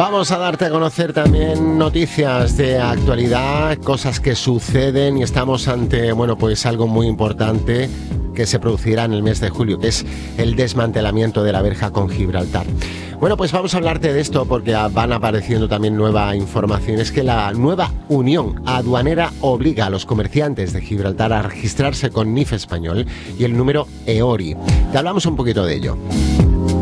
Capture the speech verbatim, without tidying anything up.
Vamos a darte a conocer también noticias de actualidad, cosas que suceden y estamos ante, bueno, pues algo muy importante que se producirá en el mes de julio, que es el desmantelamiento de la verja con Gibraltar. Bueno, pues vamos a hablarte de esto porque van apareciendo también nueva información. Es que la nueva Unión Aduanera obliga a los comerciantes de Gibraltar a registrarse con N I F español y el número E O R I. Te hablamos un poquito de ello.